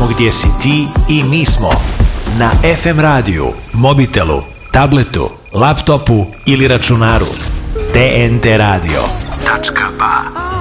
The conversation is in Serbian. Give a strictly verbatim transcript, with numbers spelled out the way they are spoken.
tamo gdje si ti i mi smo. Na ef em radiju, mobitelu, tabletu, laptopu ili računaru. T N T radio. Tačka ba.